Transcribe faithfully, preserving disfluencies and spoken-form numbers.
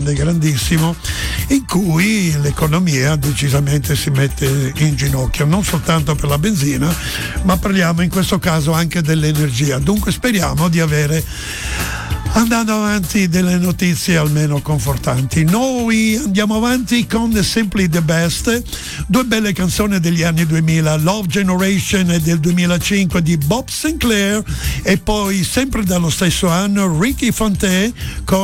grande, grandissimo, in cui l'economia decisamente si mette in ginocchio, non soltanto per la benzina, ma parliamo in questo caso anche dell'energia. Dunque speriamo di avere, andando avanti, delle notizie almeno confortanti. Noi andiamo avanti con The Simply the Best, due belle canzoni degli anni duemila, Love Generation è del duemilacinque di Bob Sinclair, e poi sempre dallo stesso anno Ricky Fontaine con